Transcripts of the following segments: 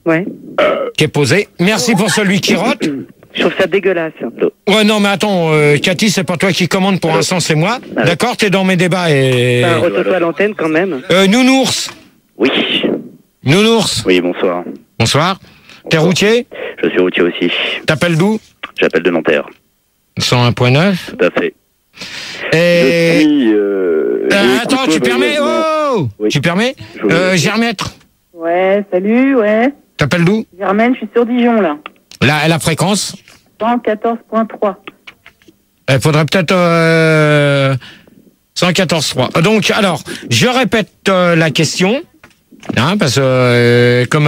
Ouais. qui est posé. Merci pour celui qui rote. Je trouve ça dégueulasse. Ouais, non, mais attends, Cathy, c'est pas toi qui commande pour l'instant, c'est moi. D'accord, t'es dans mes débats et... Enfin, retourne-toi à l'antenne quand même. Nounours. Oui. Nounours. Oui, bonsoir. Bonsoir. T'es routier? Je suis routier aussi. T'appelles d'où? J'appelle de Nanterre. 101.9. Tout à fait. Et... Je suis, attends, tu permets? Oh oui. Tu permets? Germètre. Ouais, salut, ouais. T'appelles d'où? Germaine, je suis sur Dijon, là. La fréquence? 114.3. Il faudrait peut-être 114.3. Donc, alors, je répète la question, hein, parce que comme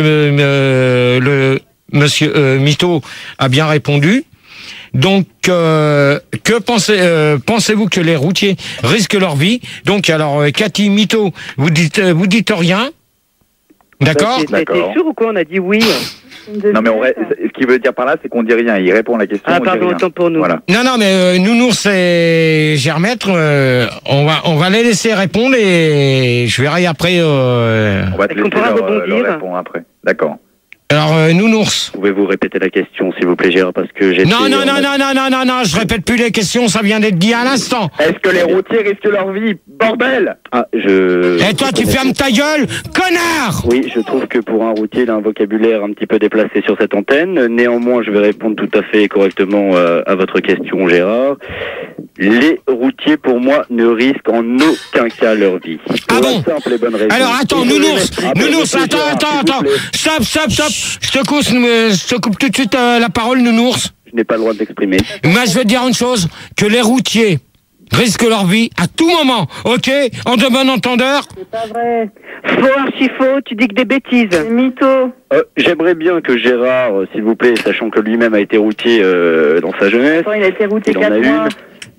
monsieur Mito a bien répondu. Donc, que pensez-vous que les routiers risquent leur vie? Donc, alors, Cathy, Mito, vous dites rien, d'accord? T'es sûr ou quoi? On a dit oui. Non mais ce qu'il veut dire par là, c'est qu'on dit rien. Il répond à la question. Ah pardon, autant pour nous. Voilà. Non, mais Nounours et Germètre, on va les laisser répondre et je verrai après. On va te laisser leur répondre après. D'accord. Alors, Nounours. Pouvez-vous répéter la question, s'il vous plaît, Gérard, parce que j'ai... Non, je répète plus les questions, ça vient d'être dit à l'instant. Est-ce que les routiers risquent leur vie? Bordel! Et toi, tu fermes ta gueule, connard! Oui, je trouve que pour un routier, il a un vocabulaire un petit peu déplacé sur cette antenne. Néanmoins, je vais répondre tout à fait correctement à votre question, Gérard. Les routiers, pour moi, ne risquent en aucun cas leur vie. Ah bon? Simple et bonne raison. Alors, attends, Nounours, attends. Stop. Je te coupe tout de suite la parole, Nounours. Je n'ai pas le droit de l'exprimer. Moi, je vais te dire une chose, que les routiers risquent leur vie à tout moment, ok? En de bon entendeur? C'est pas vrai. Faux, archi faux, tu dis que des bêtises. C'est mytho. J'aimerais bien que Gérard, s'il vous plaît, sachant que lui-même a été routier dans sa jeunesse... Attends, il a été routier il en 4 a mois.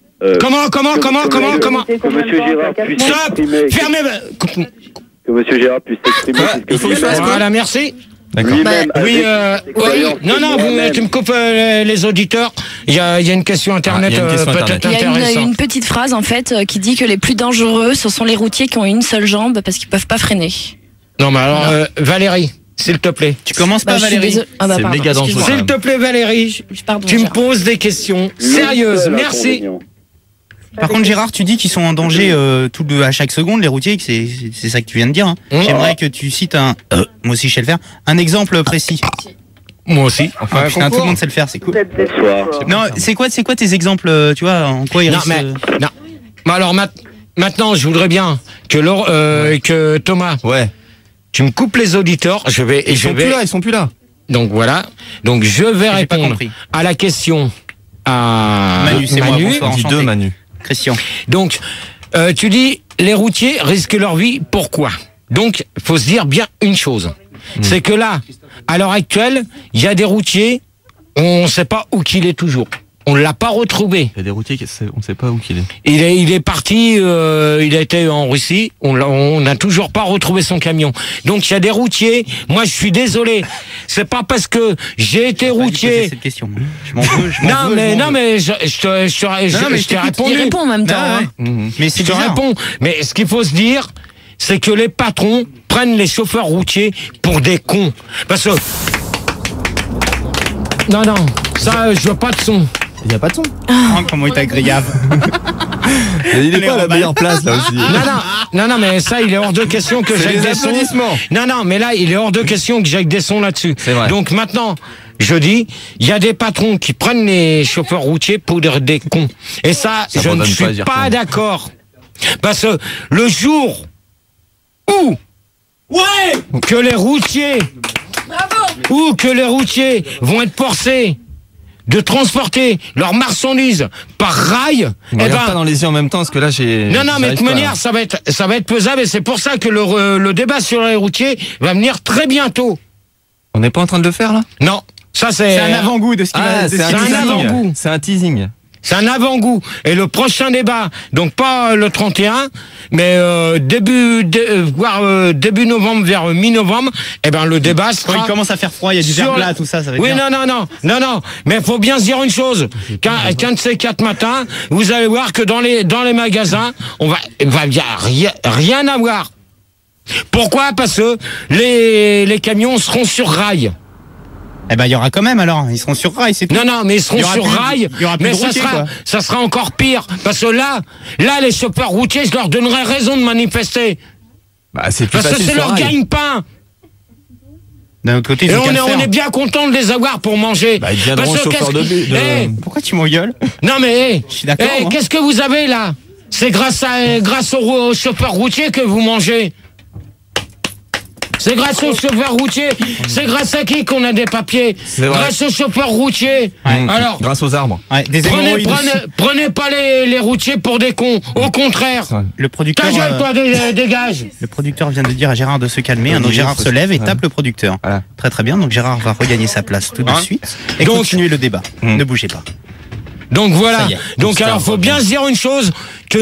Comment? Que monsieur Gérard puisse s'exprimer... Fermez... Que monsieur Gérard puisse s'exprimer... Il faut que je fasse quoi? Voilà, merci. D'accord. Oui, non, tu me coupes les auditeurs. Il y a une question internet peut-être intéressante. Il y a une petite phrase en fait qui dit que les plus dangereux, ce sont les routiers qui ont une seule jambe parce qu'ils peuvent pas freiner. Non, mais alors, Valérie, s'il te plaît. Tu commences pas, Valérie. C'est méga dangereux. S'il te plaît, Valérie, tu me poses des questions sérieuses. Merci. Par contre, Gérard, tu dis qu'ils sont en danger à chaque seconde, les routiers, c'est ça que tu viens de dire. Hein. J'aimerais que tu cites moi aussi je sais le faire, un exemple précis. Moi aussi. Enfin, putain, tout le monde sait le faire, c'est cool. Non, c'est quoi tes exemples, tu vois, en quoi ils risquent... Non. Mais alors maintenant, je voudrais bien que Thomas, tu me coupes les auditeurs. Ils sont plus là. Donc voilà. Donc je vais répondre à la question à Manu. C'est moi, bonsoir, enchanté. Manu. Christian. Donc, tu dis, les routiers risquent leur vie, pourquoi? Donc, faut se dire bien une chose. C'est que là, à l'heure actuelle, il y a des routiers, on ne sait pas où qu'il est toujours. On ne l'a pas retrouvé. Il y a des routiers, on ne sait pas où qu'il est. Il est parti, il a été en Russie, on n'a toujours pas retrouvé son camion. Donc il y a des routiers, moi je suis désolé, c'est pas parce que j'ai été routier... Cette question. Je m'en veux, Non mais je t'ai répondu. Il répond en même temps. Hein. Mais je te réponds. Mais ce qu'il faut se dire, c'est que les patrons prennent les chauffeurs routiers pour des cons. Parce que... Non, ça, je veux pas de son. Il n'y a pas de son. Oh, comment il t'agriave. Il est pas à la meilleure place là aussi. Non, mais ça, il est hors de question que j'aille des sons. Non, mais là, il est hors de question que j'aille des sons là-dessus. Donc maintenant, je dis, il y a des patrons qui prennent les chauffeurs routiers pour des cons. Et ça je ne suis pas d'accord. Parce que le jour où que les routiers vont être forcés de transporter leurs marchandises par rail, pas dans les yeux en même temps, parce que là j'ai... Non, mais de toute manière, ça va être pesable, et c'est pour ça que le débat sur les routiers va venir très bientôt. On n'est pas en train de le faire là? Non, ça c'est un avant-goût de ce qui va... C'est un avant-goût. C'est un teasing. C'est un avant-goût. Et le prochain débat, donc pas le 31, mais début novembre vers mi-novembre, le débat sera... Quand il commence à faire froid, il y a du verglas, tout ça va être bien. Non. Mais il faut bien se dire une chose. Qu'un de ces 4 matins, vous allez voir que dans les magasins, il va rien avoir. Pourquoi? Parce que les camions seront sur rail. Eh ben, il y aura quand même alors. Ils seront sur rail, c'est tout. Non, mais ils seront sur rail. Mais ça sera encore pire. Parce que là, les chauffeurs routiers, je leur donnerai raison de manifester. Bah, c'est plus parce que facile c'est sur leur rail. gagne-pain. D'un autre côté, et on est bien content de les avoir pour manger. Bah, ils deviendront chauffeurs de bus. Pourquoi tu m'engueules? Non mais, je suis d'accord. Qu'est-ce que vous avez là? C'est grâce aux chauffeurs routiers que vous mangez. C'est grâce aux chauffeurs routiers. C'est grâce à qui qu'on a des papiers? Grâce aux chauffeurs routiers. Ouais. Alors, grâce aux arbres. Ouais, prenez pas les routiers pour des cons. Au contraire. Le producteur. Ta gueule, toi, dégage. Le producteur vient de dire à Gérard de se calmer. Donc Gérard se lève et tape le producteur. Voilà. Très bien. Donc Gérard va regagner sa place tout de suite et continuer le débat. Ne bougez pas. Donc voilà. Donc alors, faut bien se dire une chose, que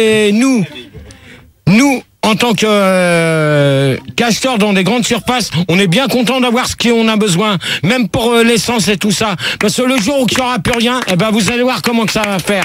nous, en tant que cacheteurs dans des grandes surfaces, on est bien content d'avoir ce qu'on a besoin, même pour l'essence et tout ça. Parce que le jour où il n'y aura plus rien, eh ben vous allez voir comment que ça va faire.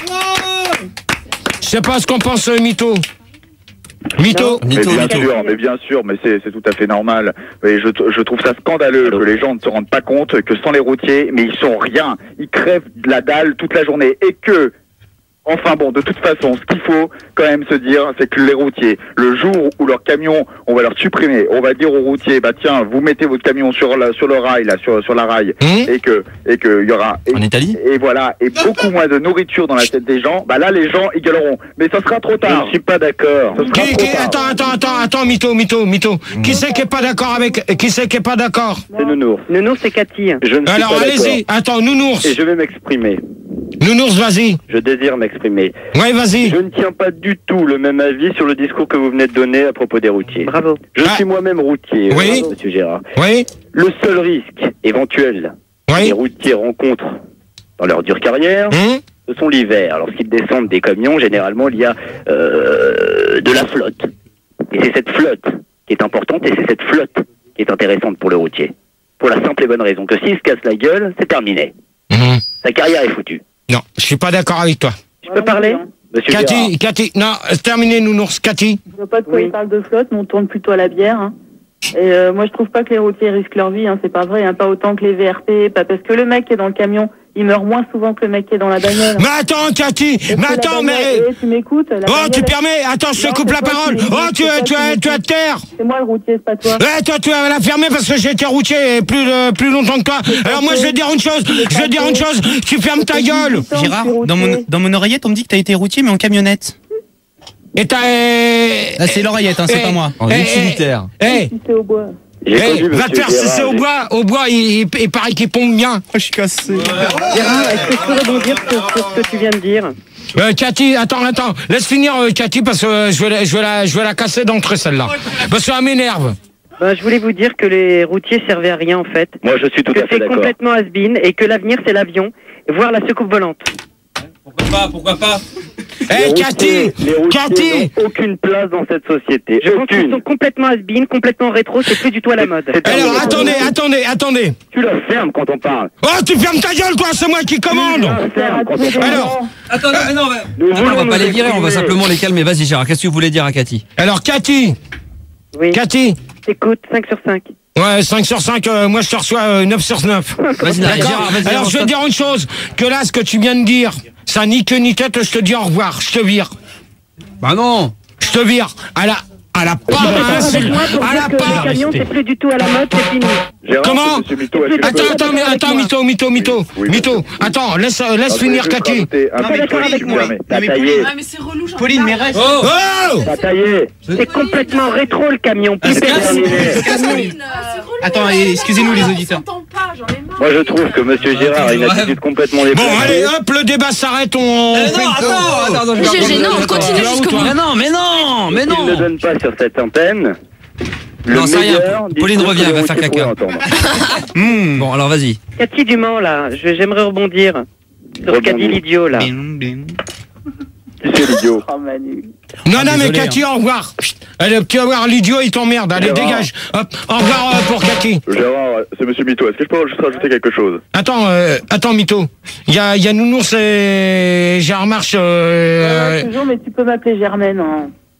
Je sais pas ce qu'on pense, Mytho. Mytho. Mais bien sûr, mais c'est tout à fait normal. Et je trouve ça scandaleux que les gens ne se rendent pas compte que sans les routiers, mais ils sont rien. Ils crèvent de la dalle toute la journée et que... Enfin bon, de toute façon, ce qu'il faut quand même se dire, c'est que les routiers, le jour où leurs camions, on va leur supprimer, on va dire aux routiers, bah tiens, vous mettez votre camion sur le rail, là, sur la rail, et que il y aura en Italie, et voilà, et beaucoup moins de nourriture dans la tête des gens, bah là les gens ils gueuleront. Mais ça sera trop tard. Je ne suis pas d'accord. Attends, Mytho. Qui c'est qui est pas d'accord C'est Nounours. Nounours, c'est Cathy. Je ne suis Alors pas allez-y, attends, Nounours. Et je vais m'exprimer. Nounours, vas-y. Je désire m'exprimer. Ouais, vas-y. Je ne tiens pas du tout le même avis sur le discours que vous venez de donner à propos des routiers. Bravo. Je suis moi-même routier, monsieur Gérard. Oui. Le seul risque éventuel que les routiers rencontrent dans leur dure carrière, ce sont l'hiver. Lorsqu'ils descendent des camions, généralement, il y a de la flotte. Et c'est cette flotte qui est importante et c'est cette flotte qui est intéressante pour le routier. Pour la simple et bonne raison que s'il se casse la gueule, c'est terminé. Sa carrière est foutue. Non, je suis pas d'accord avec toi. Je peux parler? Monsieur Cathy, non, terminez, Nounours. Cathy. Je vois pas de quoi il parle de flotte, mais on tourne plutôt à la bière. Hein. Et moi, je trouve pas que les routiers risquent leur vie, hein, c'est pas vrai, hein, pas autant que les VRP, pas parce que le mec qui est dans le camion, il meurt moins souvent que le mec qui est dans la bagnole. Mais attends, Cathy, tu m'écoutes? Oh, tu permets? Attends, je te coupe la parole. Oh, tu vas te taire. C'est moi le routier, c'est pas toi. Toi, tu vas la fermer parce que j'ai été routier plus longtemps que toi. Alors moi, je vais te dire une chose, tu fermes ta gueule. Gérard, dans mon oreillette, on me dit que t'as été routier, mais en camionnette. Et t'as... Ah, c'est l'oreillette, hein, c'est pas moi. En utilitaire. C'est au bois. Va te faire sucer au bois. Au bois, il paraît qu'il pompe bien. Je suis cassé. Gérard, est-ce que je peux rebondir sur ce que tu viens de dire? Cathy, attends, laisse finir Cathy parce que je vais la casser d'entrée celle-là. Parce que ça m'énerve. Je voulais vous dire que les routiers servaient à rien en fait. Moi je suis tout à fait d'accord. Que c'est complètement has-been et que l'avenir c'est l'avion, voire la soucoupe volante. Pourquoi pas? Cathy n'ont aucune place dans cette société. Je pense qu'ils sont complètement has-been, complètement rétro, c'est plus du tout à la mode. Alors attendez. Tu la fermes quand on parle. Oh, tu fermes ta gueule quoi, c'est moi qui commande. Alors, attends, on va pas les virer, on va simplement les calmer. Vas-y Gérard, qu'est-ce que vous voulez dire à Cathy? Alors Cathy. Oui. Cathy. Écoute, 5 sur 5. Ouais, 5 sur 5, moi je te reçois 9 sur 9. Vas-y, Gérard, vas-y. Alors je vais te dire une chose, que là, ce que tu viens de dire, ça ni queue ni tête, je te dis au revoir, je te vire. Bah non. Je te vire, à la part, à la part. Le camion, c'est plus du tout à la mode, c'est fini. Gérard, comment? Attends, Mytho. Attends, laisse finir Cathy. Pas d'accord avec moi. T'as taillé. mais c'est relou, j'en ai Pauline, mais reste. Oh! T'as taillé. C'est complètement rétro le camion. Attends, excusez-nous les auditeurs. Moi je trouve que monsieur Gérard a une attitude complètement déplacée. Bon, allez, hop, le débat s'arrête, on fait une Attends, on continue jusqu'au bout. Mais non. Il ne donne pas sur cette antenne. Non, c'est rien. Pauline revient, elle va faire caca. Bon, alors vas-y. Cathy Dumont, là, j'aimerais rebondir sur ce qu'a dit l'idiot, là. C'est l'idiot. Non, mais Cathy, au revoir. Allez, tu vas voir, l'idiot, il t'emmerde. Allez, dégage. Hop, au revoir pour Cathy. Gérard, c'est monsieur Mytho. Est-ce que je peux juste rajouter quelque chose? Attends, Mytho. Il y a Nounours et Gérard Marche. Toujours, mais tu peux m'appeler Germaine. Hein.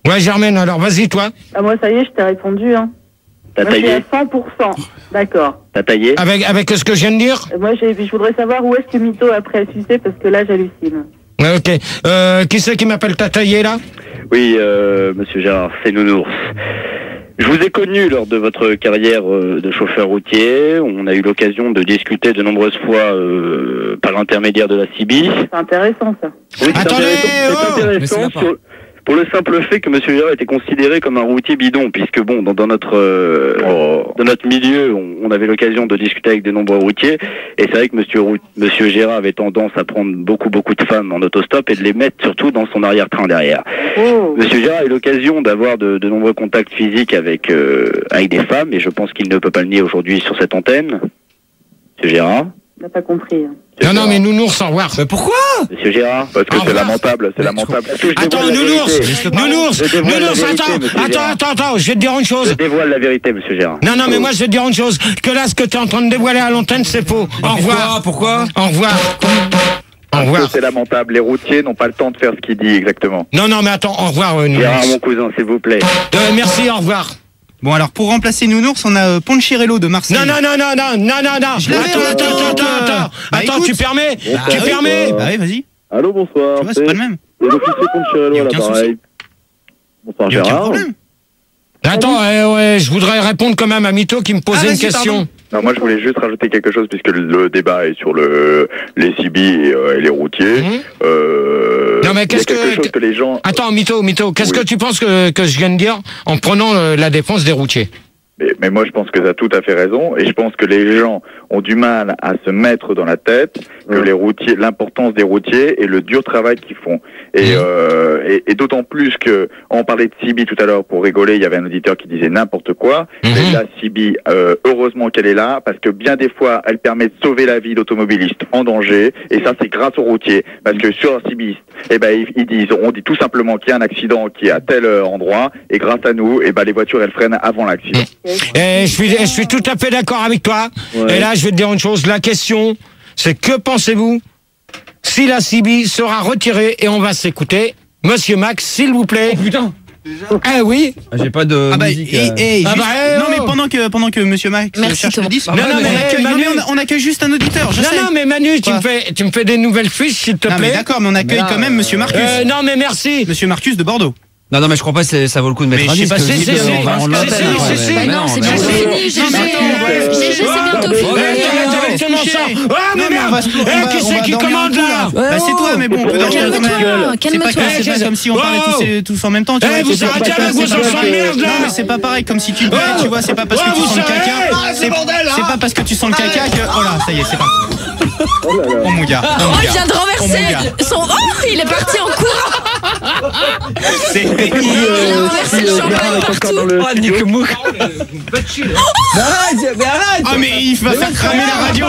Ouais, Germaine, alors vas-y, toi. Ah, moi, ça y est, je t'ai répondu. Hein. T'as Moi, je suis taillé à 100%. D'accord. T'as taillé Avec ce que je viens de dire. Moi, je voudrais savoir où est-ce que Mito a pris à sucer, parce que là, j'hallucine. Ouais, ok. Qui c'est qui m'appelle Tataillé, là? Oui, monsieur Gérard, c'est Nounours. Je vous ai connu lors de votre carrière de chauffeur routier. On a eu l'occasion de discuter de nombreuses fois par l'intermédiaire de la CIBI. C'est intéressant, ça. Oui, c'est Attendez, intéressant pour le simple fait que monsieur Gérard était considéré comme un routier bidon, puisque bon, dans notre milieu, on avait l'occasion de discuter avec de nombreux routiers, et c'est vrai que monsieur Gérard avait tendance à prendre beaucoup de femmes en autostop et de les mettre surtout dans son arrière-train derrière. Oh. Monsieur Gérard a eu l'occasion d'avoir de nombreux contacts physiques avec des femmes, et je pense qu'il ne peut pas le nier aujourd'hui sur cette antenne. Monsieur Gérard? On n'a pas compris. Non, mais Nounours, au revoir. Mais pourquoi? Monsieur Gérard? Parce que c'est lamentable, Attends, Nounours, attends, je vais te dire une chose. Je dévoile la vérité, monsieur Gérard. Non, mais moi, je vais te dire une chose. Que là, ce que tu es en train de dévoiler à l'antenne, c'est faux. Au revoir. Pourquoi? Au revoir. Au revoir. C'est lamentable. Les routiers n'ont pas le temps de faire ce qu'il dit exactement. Non, mais attends, au revoir, Gérard, Nounours. mon cousin, s'il vous plaît. Merci, au revoir. Bon, alors, pour remplacer Nounours, on a Poncherello de Marseille. Non. Attends, tu permets? Tu permets? Bah oui, vas-y. Allô, bonsoir. Tu vois, c'est pas le même. C'est l'officier Poncherello à l'appareil. Bonsoir, Il y a aucun Gérard. problème. Attends, je voudrais répondre quand même à Mito qui me posait une question. Non, moi je voulais juste rajouter quelque chose puisque le débat est sur les CIBI et les routiers. Non mais qu'est-ce que les gens... Attends, Mito, qu'est-ce que tu penses que je viens de dire en prenant la défense des routiers? Mais moi je pense que tu as tout à fait raison et je pense que les gens ont du mal à se mettre dans la tête que les routiers, l'importance des routiers et le dur travail qu'ils font. Et d'autant plus que on parlait de CIBI tout à l'heure pour rigoler, il y avait un auditeur qui disait n'importe quoi. Et la CIBI, heureusement qu'elle est là parce que bien des fois elle permet de sauver la vie d'automobilistes en danger et ça c'est grâce aux routiers parce que sur la CIBI, on dit tout simplement qu'il y a un accident qui est à tel endroit et grâce à nous, les voitures elles freinent avant l'accident. Je suis tout à fait d'accord avec toi. Ouais. Et là, je vais te dire une chose. La question, c'est que pensez-vous si la CIBI sera retirée et on va s'écouter? Monsieur Max, s'il vous plaît. Oh putain. Eh oui. J'ai pas de musique. Non mais pendant que Monsieur Max cherche le disque, on accueille juste un auditeur. Non mais Manu, tu me fais des nouvelles fiches s'il te plaît. Mais d'accord, mais on accueille quand même Monsieur Marcus. Non mais merci. Monsieur Marcus de Bordeaux. Non, mais je crois pas que ça vaut le coup de mettre un disque. Si. Non, c'est bientôt fini. C'est bientôt fini. Qui c'est qui commande là? Bah c'est toi, mais bon, on peut dormir quand même. C'est pas comme si on parlait tous en même temps. Vous arrêtez avec vos enfants de merde là. Non mais c'est pas pareil, comme si tu vois, c'est pas parce que tu sens le caca. C'est pas parce que tu sens le caca que... Oh là, ça y est, c'est parti. Oh mon gars. Oh, il vient de renverser son... Oh, il est parti en courant. C'est... Il a renversé le champagne partout. Oh, Nick Mouk. Mais arrête. Ah mais il va faire cramer la radio.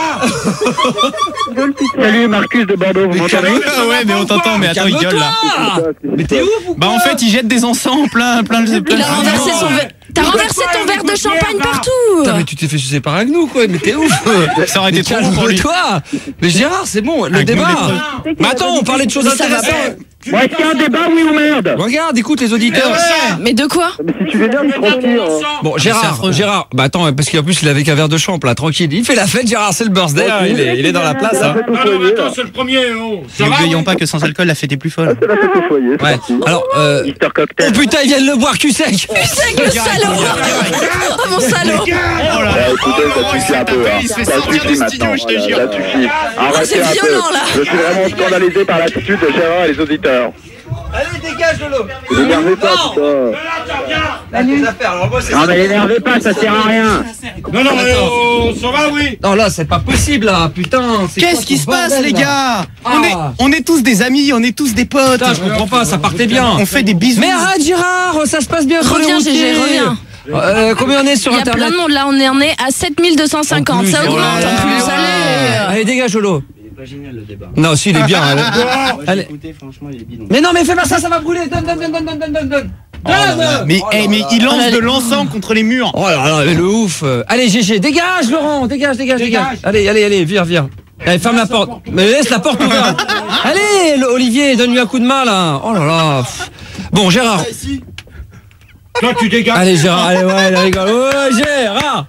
Salut Marcus de Bordeaux, vous m'entendez? Ouais, mais on t'entend, mais attends, il gueule là. Mais t'es ouf ou quoi? Bah en fait, il jette des encens plein de... Il a renversé son verre. T'as renversé ton verre de champagne partout. Putain, mais tu t'es fait sucer par un gnou quoi, mais t'es ouf. Ça aurait été trop bon pour lui. Toi. Mais Gérard, c'est bon, le débat. Mais attends, on parlait de choses intéressantes. Moi, est-ce qu'il y a un débat, oui ou merde? Regarde, écoute les auditeurs. Mais de quoi? Mais si tu l'énerves, tranquille. Bon, Gérard, bah attends, parce qu'en plus il avait qu'un verre de champ là, tranquille. Il fait la fête, Gérard, c'est le birthday, il est dans la place. Hein. Attends, c'est le premier. N'oublions pas que sans alcool, la fête est plus folle. C'est la fête au foyer. Ouais. Alors, Cocktail. oh putain, ils viennent le boire cul sec. C'est le salaud. Oh mon salaud. Écoutez, ça suffit un peu. Ça suffit maintenant. Ça suffit. C'est violent là. Je suis vraiment scandalisé par l'attitude de Gérard et les auditeurs. Allez, dégage Lolo. Ne l'énervez pas, putain. Non mais l'énervez pas, ça sert à rien. Non, on s'en va, oui. Non là, c'est pas possible là, putain. Qu'est-ce qui se passe les gars? On est tous des amis, on est tous des potes. Putain, je comprends pas, ça partait bien. On fait des bisous. Mais arrête Gérard, ça se passe bien. Reviens GG, reviens. Combien on est sur Il y a internet? plein de monde là, on est à 7250. Ça augmente en plus. Allez, dégage Lolo. Pas génial le débat. Non, si, il est bien. Allez. Écoutez, franchement, il est bidon. Mais non, mais fais pas ça va brûler. Donne. Mais il lance de l'encens contre les murs. Oh là là, mais le ouf. Allez, GG, dégage Laurent, dégage. Allez, viens. Allez, ferme la porte. Mais laisse la porte ouverte. Allez, Olivier, donne-lui un coup de main là. Oh là là. Bon, Gérard. Toi, tu dégages. Allez, Gérard, allez, ouais, elle rigole. Ouais, Gérard.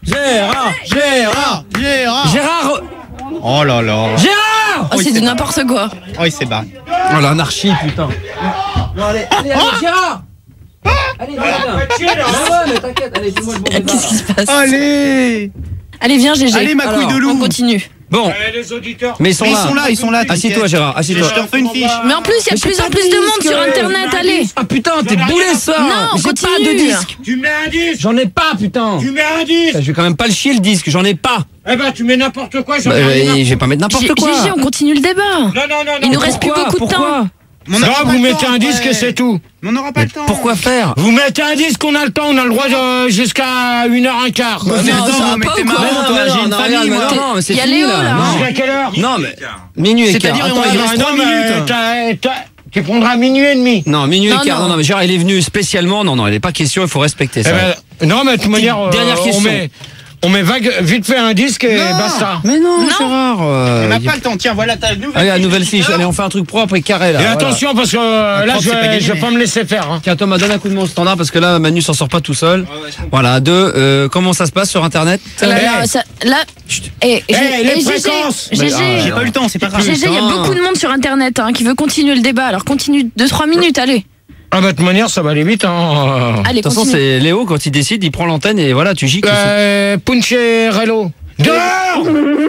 Oh là là. Gérard. Oh, c'est du n'importe quoi. Oh, il s'est barré. Oh, l'anarchie, putain. Non, allez, Gérard. Allez, viens. Ouais, mais t'inquiète, allez, dis-moi le bon débat. Qu'est-ce qui se passe? Allez, Viens, GG. Allez, ma couille de loup. On continue. Bon. Les auditeurs. Mais ils sont là. Assis-toi, Gérard, assis-toi. Je te refais une fiche. Mais en plus, il y a de plus en plus de monde sur Internet, allez. Ah putain, t'es boulé ça. Non, J'ai continue. pas de disque. Tu mets un disque. J'en ai pas, putain. Tu mets un disque. Je vais quand même pas le chier le disque, j'en ai pas. Eh ben, tu mets n'importe quoi. Je vais pas mettre n'importe quoi. GG, on continue le débat. Non. Il nous reste plus beaucoup de temps. Non, vous mettez un disque et c'est tout. Mais on n'aura pas le temps. Pourquoi faire? Vous mettez un disque, on a le temps, on a le droit jusqu'à 1h15. Non, mais t'es marrant, toi. J'ai une famille, moi. Non, mais c'est Il y a fini Léo, là. là. Non. Jusqu'à quelle heure? Non, mais minuit et quart. C'est-à-dire, il reste 3 minutes. Tu prendras minuit et demi. Non, minuit Non, et quart. non. Non, mais Gérard, il est venu spécialement. Non, il n'est pas question, il faut respecter ça. Non, mais de toute manière, dernière question. on met vite fait un disque et basta. Mais non, Gérard. On n'a pas le temps. Tiens, voilà ta nouvelle. Allez, la nouvelle fiche. Allez, on fait un truc propre et carré là. Et Voilà. attention, parce que là, propre, c'est pas gagné, je vais pas me laisser faire. Hein. Tiens, Thomas, donne un coup de mon standard parce que là, Manu s'en sort pas tout seul. Voilà. Comment ça se passe sur Internet? Là, les fréquences. GG, J'ai pas eu le temps, c'est pas grave. GG, il y a beaucoup de monde sur Internet qui veut continuer le débat. Alors continue 2-3 minutes, allez. Ah bah de toute manière, ça va aller vite. Hein. Allez, De toute façon, continue. c'est Léo quand il décide, il prend l'antenne et voilà, tu gicles. Puncharello. Dehors.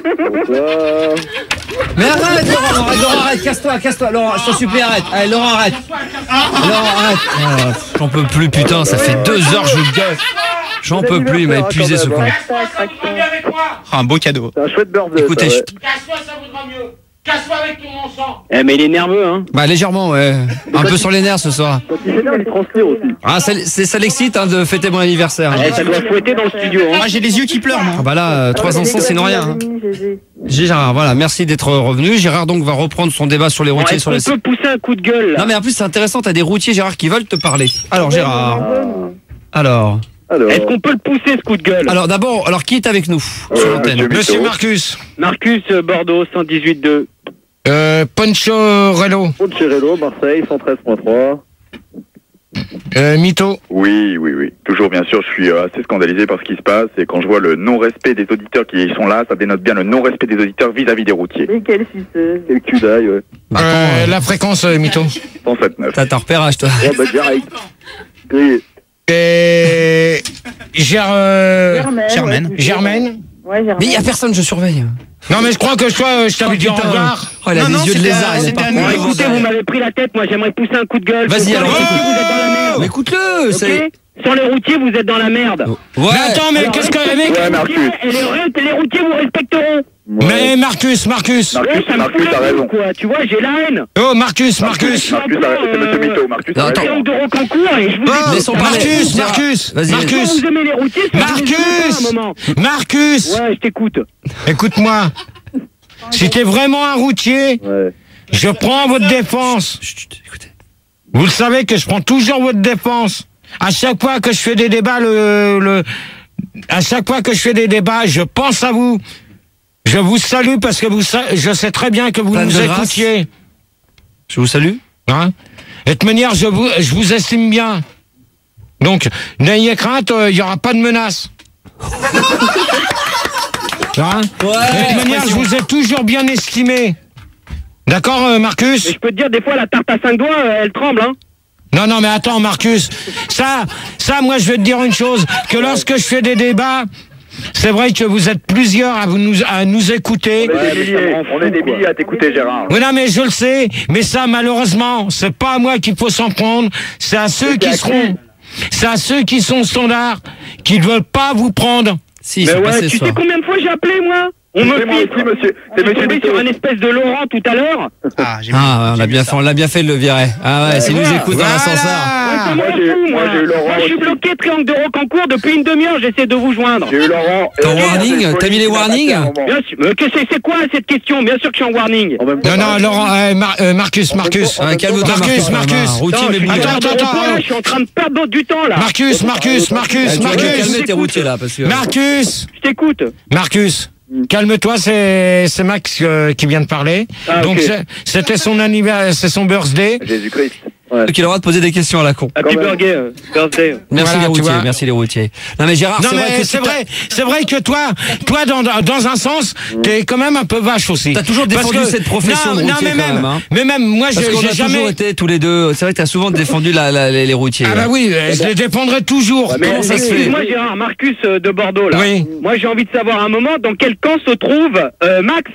Mais arrête, Laurent, arrête, casse-toi, Laurent, je t'en supplie, arrête. Allez, Laurent, arrête. J'en peux plus, putain, ça fait 2 heures, je gueule. J'en peux plus, il m'a épuisé ce con. Un beau cadeau. C'est un chouette birthday. Écoutez, Casse-toi, ça vaudra mieux. Casse-toi avec ton bon sang. Eh, mais il est nerveux, hein. bah légèrement, ouais. Un peu sur les nerfs ce soir. Quand il s'énerve, il transpire aussi. Ah, ça l'excite de fêter mon anniversaire. Eh, ça doit fouetter dans le studio, hein. Moi, j'ai les yeux qui pleurent, moi. Ah bah là, 3 ans sans, sinon rien. Hein. Gérard, voilà, merci d'être revenu. Gérard donc va reprendre son débat sur les routiers. Est-ce qu'on peut pousser un coup de gueule, là? Non mais en plus c'est intéressant, t'as des routiers, Gérard, qui veulent te parler. Alors Gérard, alors Est-ce qu'on peut le pousser, ce coup de gueule? Alors d'abord, qui est avec nous sur l'antenne? Monsieur Marcus. Marcus, Bordeaux, 118.2. Poncharello. Poncharello, Marseille, 113.3. Mito. Oui. Toujours, bien sûr, je suis assez scandalisé par ce qui se passe. Et quand je vois le non-respect des auditeurs qui sont là, ça dénote bien le non-respect des auditeurs vis-à-vis des routiers. Et quelle suceuse. Quel cul d'ail, ouais. Bah, attends, La fréquence, Mito. 107.9. t'as ton repérage toi. Oh, bah, direct. Grillé. Et... Germaine. Germaine. Ouais, Germaine. Mais il y a personne, je surveille. Non mais je crois que je t'avais dit au revoir. Oh, il a Non, des yeux de c'était lézard, il est pas un con. numéro. Écoutez, vous m'avez pris la tête, moi j'aimerais pousser un coup de gueule. Vas-y, alors, Sans les routiers, vous êtes dans la merde. Mais écoute-le, c'est... Ok. Sans les routiers, vous êtes dans la merde. Ouais. Mais attends, mais qu'est-ce que mec? Ouais, Marcus. Et les routiers vous respecteront. Mais Marcus. Marcus, ça me Marcus fout a la raison. gueule, quoi. Tu vois, j'ai la haine. Oh Marcus. Marcus a raison. C'est monsieur Mito. Marcus a Non, attends. raison. Triangle de Rocancourt et je vous Oh, Laissons parler. Marcus. Vas-y. Quand Marcus. vous aimez les routiers, c'est Marcus. un moment. Marcus. Ouais, je t'écoute. Écoute-moi. Si t'es vraiment un routier, Ouais. je prends votre défense. Chut, écoutez. Vous le savez que je prends toujours votre défense. À chaque fois que je fais des débats, à chaque fois que je fais des débats, je pense à vous. Je vous salue parce que je sais très bien que vous Fan nous de grâce. écoutiez. Je vous salue. Hein? Et de toute manière, je vous estime bien. Donc, n'ayez crainte, il n'y aura pas de menace. Hein? Et de toute manière, je vous ai toujours bien estimé. D'accord, Marcus? Mais je peux te dire, des fois, la tarte à 5 doigts, elle tremble, hein. Non, mais attends, Marcus. Ça, moi, je vais te dire une chose. Que lorsque je fais des débats, c'est vrai que vous êtes plusieurs à nous écouter. On est des milliers à t'écouter, Gérard. Oui, non, mais je le sais. Mais ça, malheureusement, c'est pas à moi qu'il faut s'en prendre. C'est à ceux qui seront, c'est à ceux qui sont standards, qui ne veulent pas vous prendre. Si, Mais c'est ouais, passé tu ce sais soir. combien de fois j'ai appelé, moi? On me C'est moi filtre. aussi, monsieur. On C'est est monsieur tombé Mito. sur un espèce de Laurent tout à l'heure. Ah, j'ai Ah, on l'a bien fait de le virer. Ah ouais, s'il nous voilà. écoute dans l'ascenseur. Voilà. Moi, j'ai eu Laurent Moi, je suis aussi. bloqué Triangle de Rocancourt depuis une demi-heure, j'essaie de vous joindre. J'ai eu Laurent. T'es en warning? T'as mis les warnings? Bien sûr. Mais c'est quoi cette question? Bien sûr que je suis en warning. Non, Laurent, Marcus. Ah, calme-toi, Marcus. Routier, mais bouge. Attends. Je suis en train de perdre du temps là. Marcus. Tu vas calmer tes routiers là, parce que... Marcus. Je t'écoute. Marcus. Calme-toi, c'est Max qui vient de parler. Ah, Donc ok. c'était son anniversaire, c'est son birthday. Jésus-Christ. Donc il a le droit de poser des questions à la con. Happy birthday. Merci Voilà, les tu routiers, vois. merci les routiers. Non mais Gérard, Non c'est vrai mais que c'est vrai que toi dans un sens, t'es quand même un peu vache aussi. T'as toujours Parce défendu que- cette profession de non, routier mais quand même, hein. Mais même moi, parce qu'on j'ai a jamais toujours été tous les deux. C'est vrai que t'as souvent défendu les routiers. Ah bah oui, je les défendrai toujours. Mais Comment ça se fait? excuse-moi Gérard, Marcus de Bordeaux là. Oui. Moi j'ai envie de savoir un moment dans quel camp se trouve Max.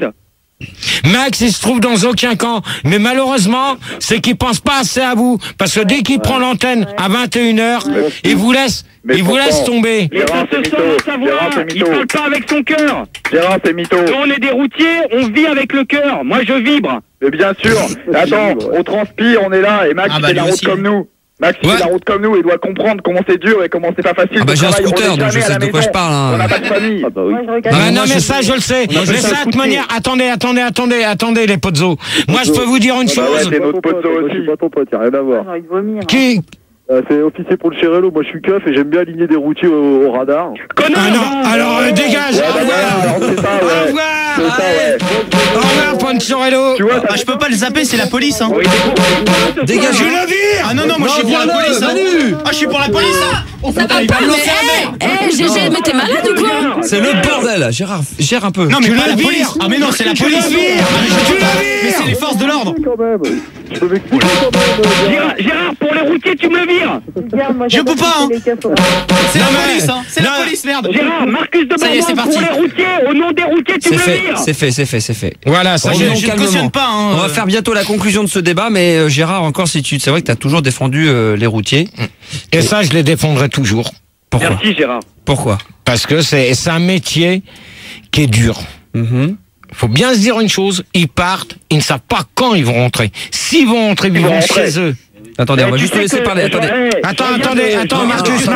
Max, il se trouve dans aucun camp. Mais malheureusement, c'est qu'il pense pas assez à vous. Parce que dès qu'il prend l'antenne à 21h, il vous laisse tomber. Mais ça se sent dans sa voix. Il parle pas avec son cœur. Gérard, c'est mytho. Quand on est des routiers, on vit avec le cœur. Moi je vibre. Mais bien sûr. Attends, on transpire, on est là, et Max Ah bah, fait la lui route aussi. comme nous. Max fait la route comme nous, il doit comprendre comment c'est dur et comment c'est pas facile. Ah bah de j'ai un travailler. scooter, On est donc je jamais à sais la de quoi maison. je parle. Hein. On n'a pas de famille. Moi, je regarde. Ah, non moi, mais je- ça je le sais. Moi, je Mais sais ça de toute manière, attendez les potzos. Moi je peux vous dire une Ah bah ouais, chose. c'est notre pote aussi. Je suis pas ton pote, y'a rien à voir. J'ai envie de vomir. Qui C'est officier pour le Cherello, moi je suis keuf et j'aime bien aligner des routiers au radar. Ah non, alors dégage. Au revoir. C'est ça, Au ouais. revoir. C'est ça, ouais. Au revoir Ponchorello. Tu vois, Ah, je peux pas le zapper, c'est la police. Hein. Dégage. Je le vire. Ah non, non, moi je suis pour la police. Hein. Ah, je suis pour la police. Hein. Ça va il va pas, me mais lancer un verre. GG, mais t'es malade ou quoi? C'est le bordel. Gérard, gère un peu. Non, mais Tu pas la la vires. police. Ah, mais non, c'est la Tu police. la vires. Tu la Mais vires. c'est les forces de l'ordre. Quand même. Je peux m'expliquer quand même. Gérard, pour les routiers, tu me le vires. Regarde, moi, Je peux pas, hein. les casses au- C'est la Non, mais- police. Hein. C'est la non. police, merde. Gérard, Marcus de Ça y est, Bordeaux, c'est parti. pour les routiers, au nom des routiers, tu C'est me le fait, vires. c'est fait. Voilà, ça y Revenons est. Je ne calmement. cautionne pas. Hein. On va faire bientôt la conclusion de ce débat, mais Gérard, encore si tu, c'est vrai que t'as toujours défendu les routiers. Et ça je les défendrai toujours. Pourquoi? Merci Gérard. Pourquoi? Parce que c'est un métier qui est dur. Faut bien se dire une chose, ils partent, ils ne savent pas quand ils vont rentrer. S'ils vont rentrer, ils vont chez eux. Attendez, on va Tu juste sais laisser que- parler. Attendez. Attends, je Marcus,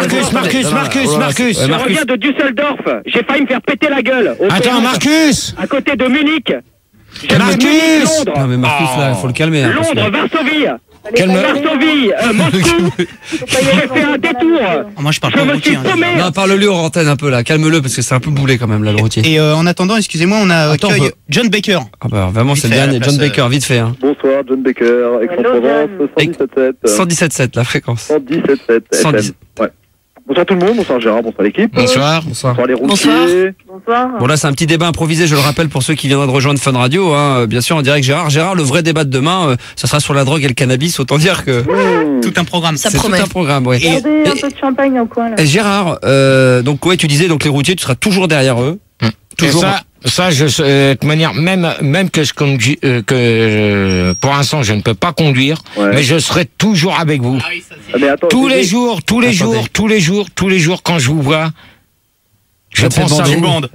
reviens de Düsseldorf. J'ai failli me faire péter la gueule. au Attends, péage, Marcus. À côté de Munich. J'ai fait Marcus. Munich, Londres. Non mais Marcus là, faut le calmer. Hein, parce que- Londres, Varsovie. Calme. Varsovie, Moscou. J'ai fait un détour. Ah, moi, je parle Je pas de me suis routier. Hein. paumé. Non, parle-lui en antenne un peu là, calme-le parce que c'est un peu boulé quand même là le routier. Et en attendant, excusez-moi, on a Attends, accueil on peut- John Baker. Ah bah vraiment Vite c'est le fait, à la dernier, place, John Baker, vite fait hein. Bonsoir, John Baker, Aix-en-Provence, 117.7. 117.7 la fréquence. 117.7 FM. 110. Ouais. Bonsoir tout le monde, bonsoir Gérard, bonsoir l'équipe. Bonsoir. Bonsoir. Bonsoir les routiers. Bonsoir. Bon là c'est un petit débat improvisé, je le rappelle pour ceux qui viendraient de rejoindre Fun Radio, hein, bien sûr en direct Gérard. Gérard, le vrai débat de demain, ça sera sur la drogue et le cannabis, autant dire que Tout un programme. Ça c'est tout promet. un programme. Ouais. Regardez un peu de champagne au coin là. Et Gérard, donc ouais tu disais donc les routiers, tu seras toujours derrière eux. Toujours. Et ça, de toute manière, même que je conduis, pour l'instant, je ne peux pas conduire, Ouais. mais je serai toujours avec vous. Ah, mais attends, Tous les Gégé, jours, quand je vous vois, je Ça te fait pense à bander. vous. Bande.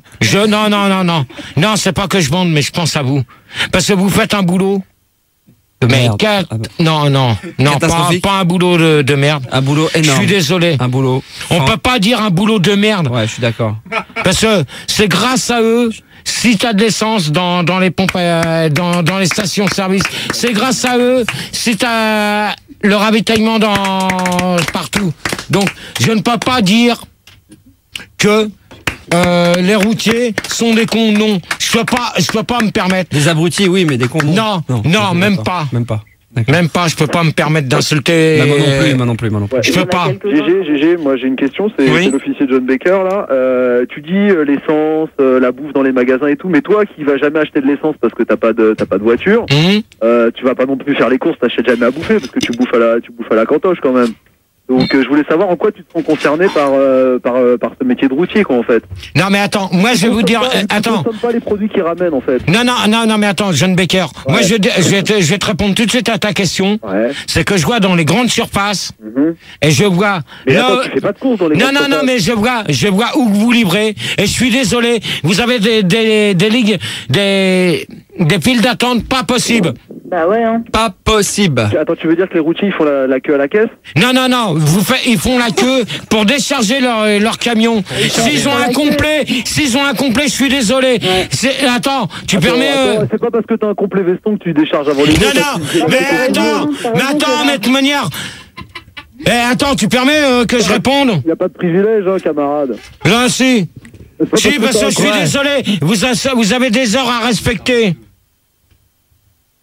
Non, c'est pas que je bande, mais je pense à vous. Parce que vous faites un boulot. De Mais merde. quel- Ah bah. non, Catastrophique. pas un boulot de merde. Un boulot Je énorme. suis désolé. Un boulot. On peut pas dire un boulot de merde. Ouais, je suis d'accord. Parce que c'est grâce à eux, si t'as de l'essence dans les pompes, dans les stations-service, c'est grâce à eux, si t'as le ravitaillement partout. Donc, je ne peux pas dire que les routiers sont des cons, non. Je peux pas me permettre. Des abrutis, oui, mais des cons. Non, même d'accord. pas. Même pas. D'accord. Même pas, je peux pas me permettre d'insulter. Bah, moi non plus. Ouais. Je peux pas. Gégé, moi j'ai une question, c'est Oui. l'officier John Baker là. Tu dis l'essence, la bouffe dans les magasins et tout, mais toi qui vas jamais acheter de l'essence parce que t'as pas de voiture, tu vas pas non plus faire les courses, t'achètes jamais à bouffer parce que tu bouffes à la cantoche quand même. Donc je voulais savoir en quoi tu te sens concerné par ce métier de routier quoi en fait. Non mais attends, moi je vais vous dire, attends. Tu consommes pas les produits qu'ils ramènent en fait. Non, mais attends, John Baker. Moi, je vais te répondre tout de suite à ta question. Ouais. C'est que je vois dans les grandes surfaces, et je vois. Mais attends, tu fais pas de courses dans les Non, grandes non, surfaces. mais je vois où vous livrez, et je suis désolé. Vous avez des ligues, des files d'attente pas possibles. Bah ouais, hein. Pas possible. Attends, tu veux dire que les routiers ils font la queue à la caisse? Non, ils font la queue pour décharger leur camion. S'ils ont un complet, je suis désolé. Attends, tu permets. C'est pas parce que t'as un complet veston que tu décharges avant les Non, mais attends, mais de toute manière. Attends, tu permets que je réponde? Y a pas de privilège, hein, camarade. Là, si. pas Si, parce que parce t'as que un je suis complet. désolé. Vous avez des heures à respecter.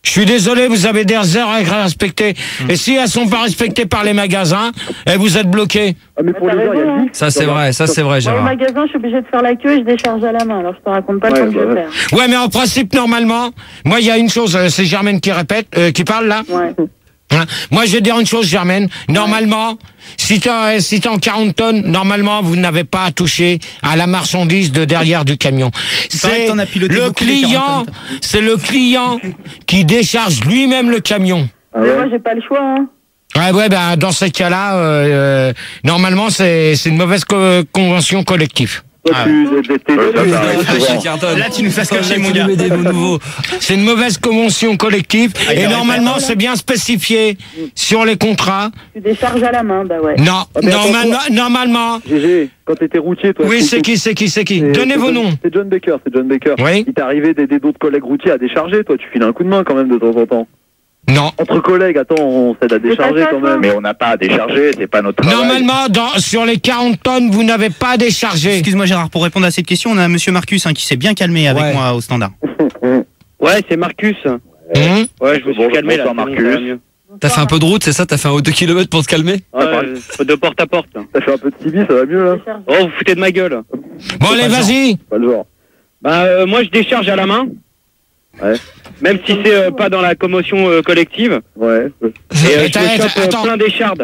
Je suis désolé, vous avez des règles à respecter. Et si elles sont pas respectées par les magasins, vous êtes bloqués. Ah, mais pour les gens, il y a Ça c'est vrai, Au Gérard. magasin, je suis obligé de faire la queue et je décharge à la main. Alors je te raconte pas comment je vais faire. Ouais, mais en principe, normalement, moi, il y a une chose, c'est Germaine qui répète, qui parle là. Ouais. Hein, moi, je vais dire une chose, Germaine. Normalement, si t'es en 40 tonnes, normalement, vous n'avez pas à toucher à la marchandise de derrière du camion. C'est le client qui décharge lui-même le camion. Mais moi, j'ai pas le choix, hein. Ouais, ben, dans ces cas-là, normalement, c'est une mauvaise convention collective. Là, tu nous fais cacher, mon gars. C'est une mauvaise convention collective et normalement c'est bien spécifié sur les contrats. Tu décharges à la main, bah ouais. Non, normalement. GG, quand t'étais routier, toi. Oui, c'est qui Donnez vos noms. C'est John Baker. Oui. Il t'est arrivé d'aider d'autres collègues routiers à décharger, toi, tu files un coup de main quand même de temps en temps. Non. Entre collègues, attends, on s'aide à décharger quand même. Mais on n'a pas à décharger, c'est pas notre travail. Normalement, sur les 40 tonnes, vous n'avez pas à décharger. Excuse-moi Gérard, pour répondre à cette question, on a monsieur Marcus qui s'est bien calmé avec moi au standard. Ouais, c'est Marcus. Ouais, je me suis calmé là. Marcus. T'as fait un peu de route, c'est ça? T'as fait un haut 2 km pour te calmer? De porte à porte. T'as fait un peu de tibi, ça va mieux là? Oh, vous foutez de ma gueule. Bon, allez, vas-y. Pas le genre. Bah, moi je décharge à la main. Ouais. Même si c'est pas dans la commotion collective. Ouais. Et je me chope plein d'échardes.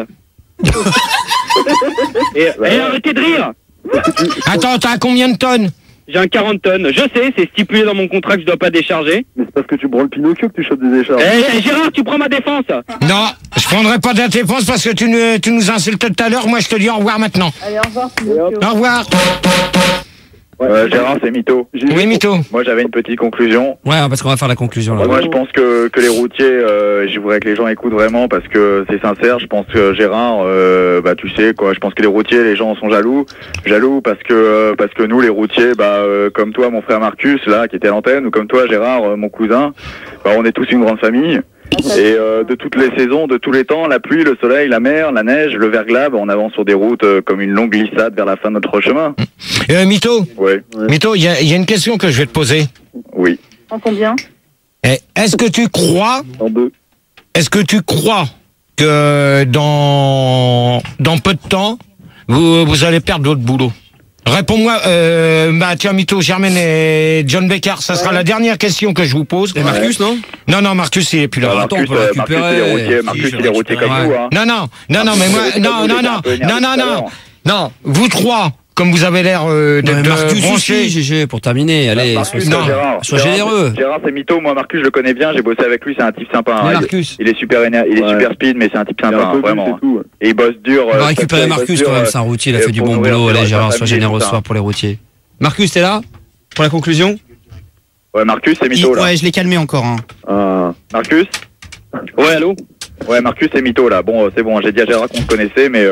et arrêtez de rire. Attends, t'as combien de tonnes? J'ai un 40 tonnes. Je sais, c'est stipulé dans mon contrat que je dois pas décharger. Mais c'est parce que tu branles Pinocchio que tu chopes des échardes. Gérard, tu prends ma défense. Non, je prendrai pas de défense parce que tu nous insultes tout à l'heure. Moi, je te dis au revoir maintenant. Allez, au revoir, Pinocchio. Au revoir. Gérard, c'est Mytho. Oui, Mytho. Moi, j'avais une petite conclusion. Ouais, parce qu'on va faire la conclusion là. Moi, je pense que les routiers, je voudrais que les gens écoutent vraiment parce que c'est sincère. Je pense que Gérard, bah tu sais quoi. Je pense que les routiers, les gens sont jaloux parce que nous, les routiers, comme toi, mon frère Marcus là, qui était à l'antenne, ou comme toi, Gérard, mon cousin, on est tous une grande famille. Et de toutes les saisons, de tous les temps, la pluie, le soleil, la mer, la neige, le verglas, on avance sur des routes comme une longue glissade vers la fin de notre chemin. Mytho. Ouais. Mytho, il y a une question que je vais te poser. Oui. En combien? Est-ce que tu crois? En 2. Est-ce que tu crois que dans peu de temps, vous allez perdre votre boulot? Réponds-moi, tiens, Mytho, Germaine et John Baker, ça sera la dernière question que je vous pose. Et Marcus, non? Non, Marcus, il est plus là. Attends, on peut le récupérer. Marcus, il est routier comme vous, hein. Non, mais moi, non, vous trois, comme vous avez l'air d'être Marcus branchés. aussi, GG, pour terminer, allez, sois généreux. Gérard, c'est Mytho, moi Marcus, je le connais bien, j'ai bossé avec lui, c'est un type sympa. Hein. Marcus. Il est super super speed, mais c'est un type sympa, vraiment. Et il bosse dur. On va récupérer Marcus quand même, c'est un routier, il a fait du bon boulot. Allez, Gérard, sois généreux ce soir pour les routiers. Marcus, t'es là? Pour la conclusion? Ouais, Marcus, c'est Mytho, là. Ouais, je l'ai calmé encore. Marcus? Ouais, allô? Ouais, Marcus, c'est Mytho, là. Bon, c'est bon, j'ai dit à Gérard qu'on se connaissait, mais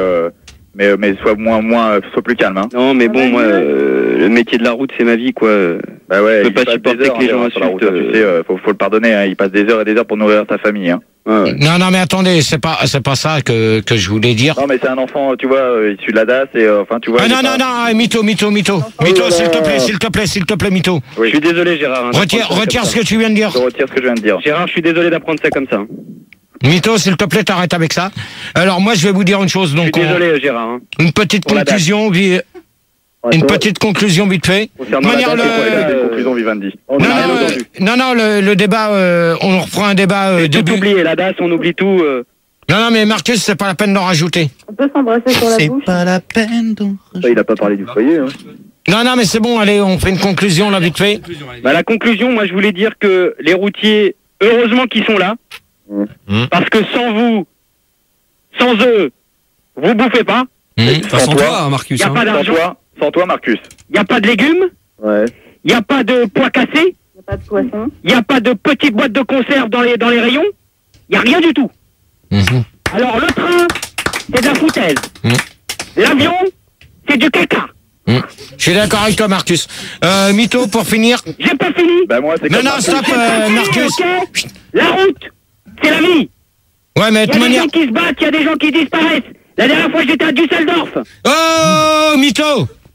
sois plus calme, hein. Non, mais bon, moi, le métier de la route, c'est ma vie, quoi. Bah ouais, je peux pas supporter que les gens insultent. Tu sais, faut le pardonner, hein. Il passe des heures et des heures pour nourrir ta famille, hein. Ouais. Non, mais attendez, c'est pas ça que je voulais dire. Non, mais c'est un enfant, tu vois, issu de la DAS et enfin, tu vois. Non, Mytho, s'il te plaît, Mytho. Oui. Je suis désolé, Gérard. Retire ce que tu viens de dire. Je retire ce que je viens de dire. Gérard, je suis désolé d'apprendre ça comme ça. Mytho, s'il te plaît, t'arrêtes avec ça. Alors, moi, je vais vous dire une chose. Donc, je suis désolé, Gérard. Hein. Une petite conclusion, petite conclusion vite fait. Conclusion Vivendi. Non, le débat, on reprend un débat début. Tout oublié, la DAS, on oublie tout. Non, mais Marcus, c'est pas la peine d'en rajouter. On peut s'embrasser sur la bouche. C'est pas la peine d'en rajouter. Il a pas parlé du foyer, hein. Non, mais c'est bon, allez, on fait une conclusion là vite fait. La conclusion, moi, je voulais dire que les routiers, heureusement qu'ils sont là. Parce que sans eux, vous bouffez pas. Sans toi, Marcus. Il n'y a pas d'argent. Sans toi, Marcus. Il n'y a pas de légumes. Ouais. Il n'y a pas de pois cassés. Il n'y a pas de poisson. Il n'y a pas de petites boîtes de conserve dans les rayons. Il n'y a rien du tout. Alors le train, c'est de la foutaise. L'avion, c'est du caca. Je suis d'accord avec toi, Marcus. Mytho, pour finir. J'ai pas fini. Bah moi, c'est non, stop, Marcus. Okay. La route, c'est la vie. Ouais, mais de Il y a manière... des gens qui se battent, il y a des gens qui disparaissent. La dernière fois, j'étais à Düsseldorf. Oh, Mytho.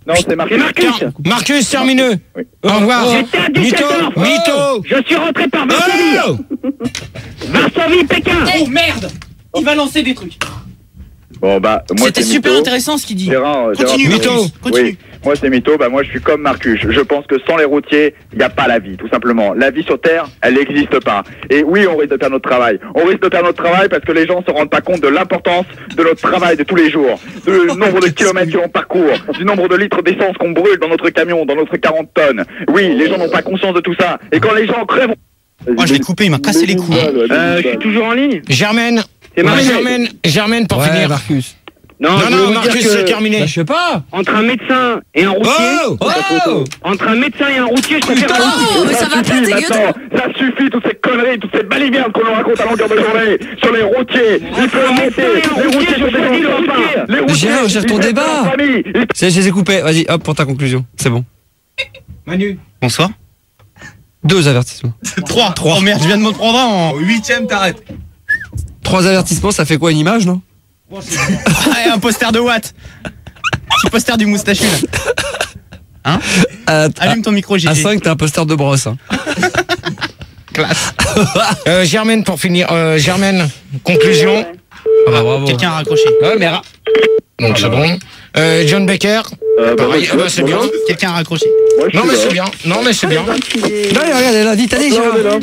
Non, c'est Marcus. Marcus, termineux. Oui. Au revoir. J'étais à 17 ans. Mytho. Je suis rentré par Varsovie. Varsovie, Pékin. Oh merde! Il va lancer des trucs. Bon, bah, moi, C'était c'est super Mytho. intéressant ce qu'il dit. Continue, Mytho. Continue. Oui, moi c'est Mytho, bah moi je suis comme Marcus. Je pense que sans les routiers, il n'y a pas la vie, tout simplement. La vie sur Terre, elle n'existe pas. Et oui, on risque de perdre notre travail. On risque de perdre notre travail parce que les gens se rendent pas compte de l'importance de notre travail de tous les jours, du nombre de kilomètres que l'on parcourt, du nombre de litres d'essence qu'on brûle dans notre camion, dans notre 40 tonnes. Oui, les gens n'ont pas conscience de tout ça. Et quand les gens crèvent... Oh, je l'ai coupé, il m'a cassé les couilles. Je suis toujours en ligne. Germaine. C'est Marcus. Germaine pour finir. Marcus. Non, Marcus, c'est terminé. Bah, je sais pas. Entre un médecin et un routier. Entre un médecin et un routier, je préfère un routier. Oh, mais ça va pas, t'es gueule. Ça suffit, toutes ces conneries, toutes ces balivernes qu'on nous raconte à longueur de journée sur les routiers. Il faut arrêter. Les routiers sont des enfants. Les routiers. Gérard, gère ton débat. Je les ai coupés. Vas-y, hop, pour ta conclusion. C'est bon. Manu. Bonsoir. 2 avertissements. 3. Oh merde, je viens de me prendre en 8ème, t'arrêtes. 3 avertissements, ça fait quoi, une image, non? un poster de Watt. Petit poster du moustachu là. Hein? Allume ton micro, Gigi. À 5, t'as un poster de brosse. Hein. Classe. Germaine pour finir. Germaine, conclusion. Ah bah, bravo. Quelqu'un a raccroché. Ouais, mais donc c'est bon. John Becker. Pareil, c'est bien. Quelqu'un a raccroché. Non mais c'est bien. Non mais c'est bien. Non, regarde, elle a vite, allez,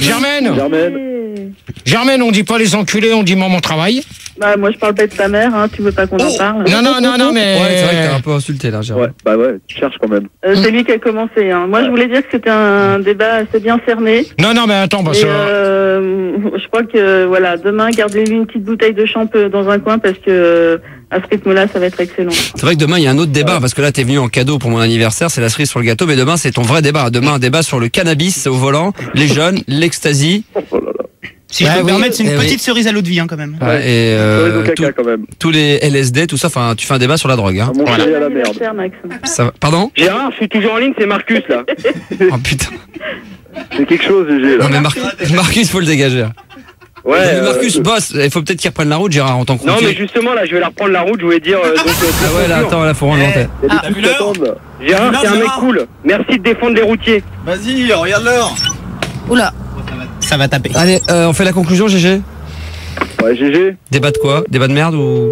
Germaine, on dit pas les enculés, on dit maman travail. Bah, moi, je parle pas de ta mère, hein. Tu veux pas qu'on en parle? Non, mais. Ouais, c'est vrai que t'as un peu insulté là, Gérard. Ouais, bah ouais, tu cherches quand même. C'est lui qui a commencé, hein. Moi, je voulais dire que c'était un débat assez bien cerné. Non, mais attends, parce que. Je crois que, voilà, demain, gardez-lui une petite bouteille de champ dans un coin parce que. À ce rythme-là, ça va être excellent. C'est vrai que demain, il y a un autre débat, parce que là, t'es venu en cadeau pour mon anniversaire, c'est la cerise sur le gâteau, mais demain, c'est ton vrai débat. Demain, un débat sur le cannabis au volant, les jeunes, l'ecstasy. Si je peux me permettre, c'est une petite cerise à l'eau de vie, hein, quand même. Ouais, et tous les LSD, tout ça, enfin, tu fais un débat sur la drogue. Hein. Voilà. À la merde. Ça va. Pardon? Gérard, je suis toujours en ligne, c'est Marcus, là. Oh putain. C'est quelque chose, Gégé, là. Non, mais Marcus, faut le dégager. Ouais. Mais Marcus, boss, il faut peut-être qu'il reprenne la route, Gérard, en tant que routier. Non, mais justement, là, je vais la reprendre la route, je voulais dire. Ah ouais, là, attends, là, faut rendre l'antenne. Gérard, t'es un mec cool. Merci de défendre les routiers. Vas-y, regarde l'heure. Oula. Ça va taper. Allez, on fait la conclusion, GG. Ouais, GG. Débat de quoi? Débat de merde ou?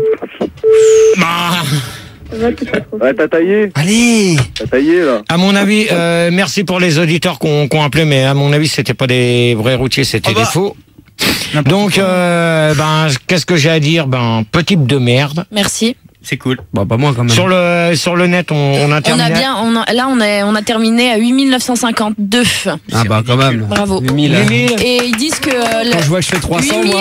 Ouais, t'as taillé. Allez. T'as taillé, là. À mon avis, merci pour les auditeurs qu'on appelé, mais à mon avis, c'était pas des vrais routiers, c'était des faux. Donc, qu'est-ce que j'ai à dire? Petit de merde. Merci. C'est cool. Bah, pas moi quand même. Sur le net, on a terminé. On a terminé à 8952. Ah bah quand même. Bravo. 8000. Et ils disent que quand je vois que je fais 300, moi.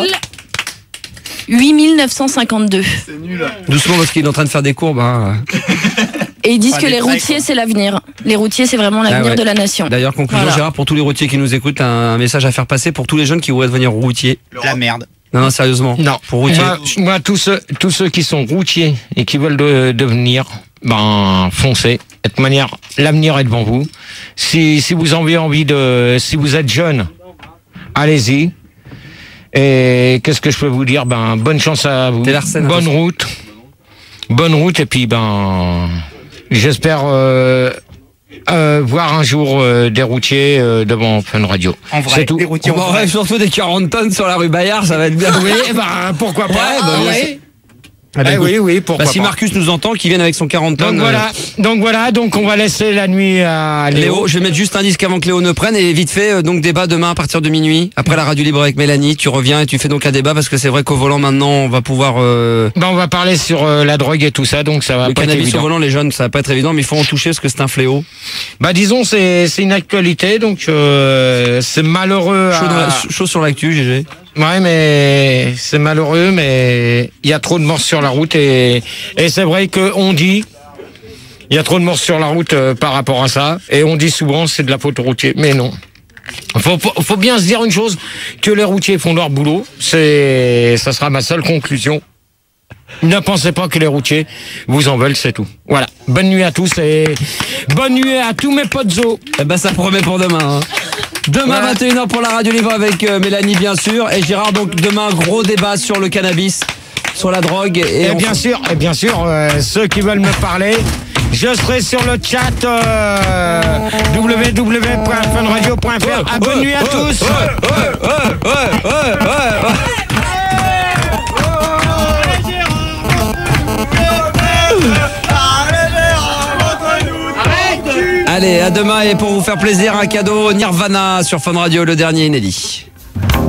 8952. C'est nul. Doucement parce qu'il est en train de faire des courbes. Hein. Et ils disent que les routiers, c'est l'avenir. Les routiers, c'est vraiment l'avenir de la nation. D'ailleurs, conclusion, Gérard, pour tous les routiers qui nous écoutent, un message à faire passer pour tous les jeunes qui voudraient devenir routiers. La merde. Non, sérieusement. Non. Pour routiers. Moi, tous ceux qui sont routiers et qui veulent devenir, foncez. De toute manière, l'avenir est devant vous. Si vous avez envie si vous êtes jeune, allez-y. Et qu'est-ce que je peux vous dire? Bonne chance à vous. Bonne route. Bonne route, et puis, j'espère, voir un jour des routiers devant Fun Radio. En vrai, c'est tout. des routiers on aurait surtout des 40 tonnes sur la rue Bayard, ça va être bien. Oui, pourquoi pas. Ouais, oui, pourquoi si pas. Marcus nous entend, qu'il vienne avec son 40 tonnes. Donc on va laisser la nuit à Léo. Je vais mettre juste un disque avant que Léo ne prenne, et vite fait, donc débat demain à partir de minuit, après la radio libre avec Mélanie, tu reviens et tu fais donc un débat, parce que c'est vrai qu'au volant maintenant, on va pouvoir... on va parler sur la drogue et tout ça, donc ça va le pas être cannabis évident. au volant, les jeunes, ça va pas être évident, mais il faut en toucher parce que c'est un fléau. Disons, c'est une actualité, donc c'est malheureux. Chaud sur l'actu, GG. Ouais, mais c'est malheureux, mais il y a trop de morts sur la route, et c'est vrai qu'on dit, il y a trop de morts sur la route par rapport à ça, et on dit souvent c'est de la faute aux routiers, mais non. Faut bien se dire une chose, que les routiers font leur boulot, ça sera ma seule conclusion. Ne pensez pas que les routiers vous en veulent, c'est tout. Voilà. Bonne nuit à tous, et bonne nuit à tous mes potes zo. Ça promet pour demain. Hein. Demain, 21h pour la radio libre avec Mélanie, bien sûr. Et Gérard, donc demain, gros débat sur le cannabis, sur la drogue. Et bien sûr, ceux qui veulent me parler, Je serai sur le chat www.funradio.fr. Bonne nuit à tous. Allez, à demain et pour vous faire plaisir, un cadeau Nirvana sur Fun Radio, le dernier inédit.